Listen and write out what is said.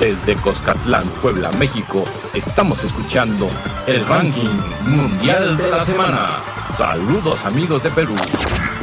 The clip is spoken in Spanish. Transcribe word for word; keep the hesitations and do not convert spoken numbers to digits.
Desde Coscatlán, Puebla, México, estamos escuchando el ranking mundial de la semana. Saludos amigos de Perú.